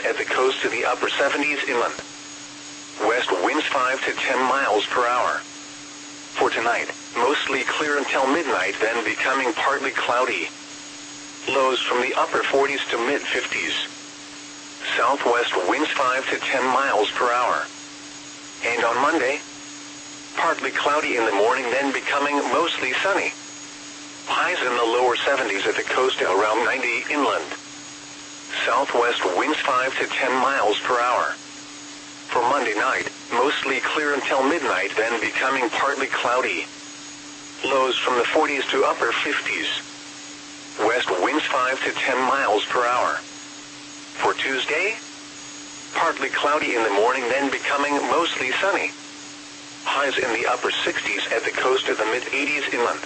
at the coast to the upper 70s inland. West winds 5 to 10 miles per hour. For tonight, mostly clear until midnight, then becoming partly cloudy. Lows from the upper 40s to mid-50s. Southwest winds 5 to 10 miles per hour. And on Monday, partly cloudy in the morning, then becoming mostly sunny. Highs in the lower 70s at the coast to around 90 inland. Southwest winds 5 to 10 miles per hour. For Monday night, mostly clear until midnight, then becoming partly cloudy. Lows from the 40s to upper 50s. West winds 5 to 10 miles per hour. For Tuesday, partly cloudy in the morning, then becoming mostly sunny. Highs in the upper 60s at the coast to the mid-80s inland.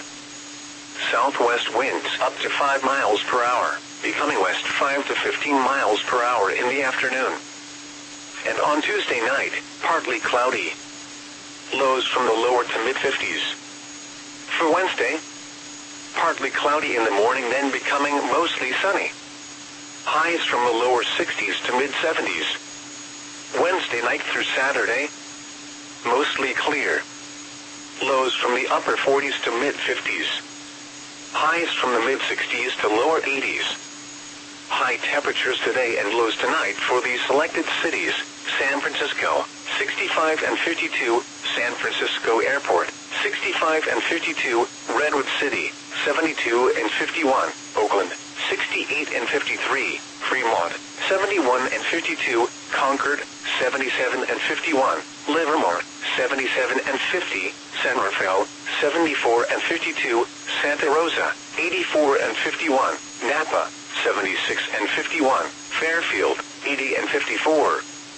Southwest winds up to 5 miles per hour, becoming west 5 to 15 miles per hour in the afternoon. And on Tuesday night, partly cloudy. Lows from the lower to mid-50s. For Wednesday, partly cloudy in the morning, then becoming mostly sunny. Highs from the lower 60s to mid-70s. Wednesday night through Saturday, mostly clear. Lows from the upper 40s to mid-50s. Highs from the mid-60s to lower 80s. High temperatures today and lows tonight for the selected cities: San Francisco, 65 and 52, San Francisco Airport, 65 and 52, Redwood City, 72 and 51, Oakland, 68 and 53, Fremont, 71 and 52, Concord, 77 and 51, Livermore, 77 and 50, San Rafael, 74 and 52, Santa Rosa, 84 and 51, Napa, 76 and 51, Fairfield, 80 and 54.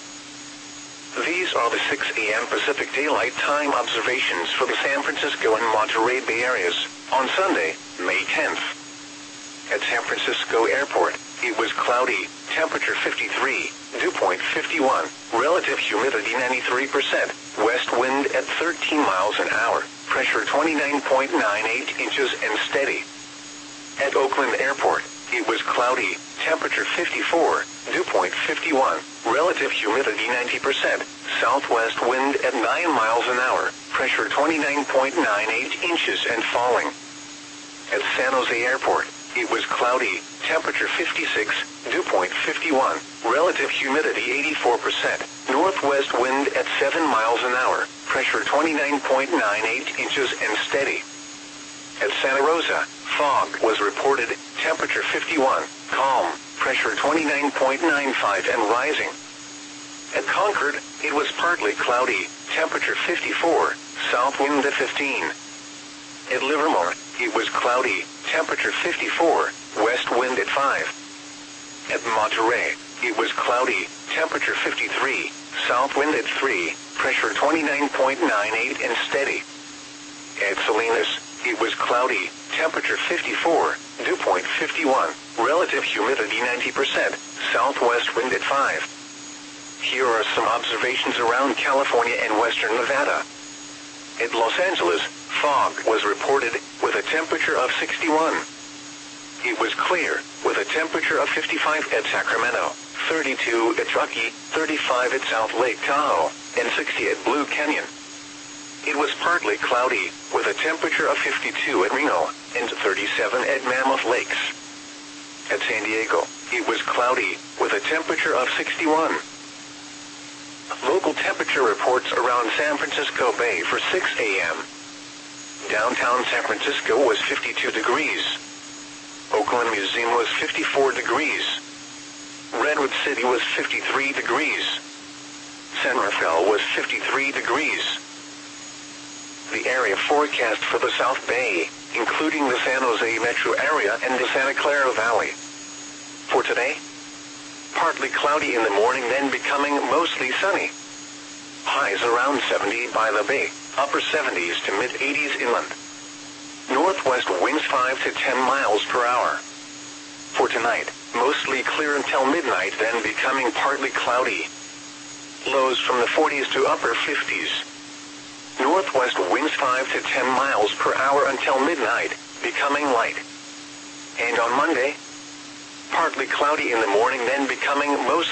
These are the 6 a.m. Pacific Daylight Time observations for the San Francisco and Monterey Bay areas on Sunday, May 10th. At San Francisco Airport, it was cloudy, temperature 53, dew point 51, relative humidity 93%, west wind at 13 miles an hour, pressure 29.98 inches and steady. At Oakland Airport, it was cloudy, temperature 54, dew point 51, relative humidity 90%, southwest wind at 9 miles an hour, pressure 29.98 inches and falling. At San Jose Airport, it was cloudy, temperature 56, dew point 51, relative humidity 84%, northwest wind at 7 miles an hour, pressure 29.98 inches and steady. At Santa Rosa, fog was reported, temperature 51, calm, pressure 29.95 and rising. At Concord, it was partly cloudy, temperature 54, south wind at 15. At Livermore, it was cloudy, temperature 54, west wind at 5. At Monterey, it was cloudy, temperature 53, south wind at 3, pressure 29.98 and steady. At Salinas, it was cloudy, temperature 54, dew point 51, relative humidity 90%, southwest wind at 5. Here are some observations around California and western Nevada. At Los Angeles, fog was reported, with a temperature of 61. It was clear, with a temperature of 55 at Sacramento, 32 at Truckee, 35 at South Lake Tahoe, and 60 at Blue Canyon. It was partly cloudy, with a temperature of 52 at Reno, and 37 at Mammoth Lakes. At San Diego, it was cloudy, with a temperature of 61. Local temperature reports around San Francisco Bay for 6 a.m. Downtown San Francisco was 52 degrees. Oakland Museum was 54 degrees. Redwood City was 53 degrees. San Rafael was 53 degrees. The area forecast for the South Bay, including the San Jose metro area and the Santa Clara Valley. For today, partly cloudy in the morning, then becoming mostly sunny. Highs around 70 by the bay, upper 70s to mid-80s inland. Northwest winds 5 to 10 miles per hour. For tonight, mostly clear until midnight, then becoming partly cloudy. Lows from the 40s to upper 50s. Northwest winds 5 to 10 miles per hour until midnight, becoming light. And on Monday, partly cloudy in the morning, then becoming mostly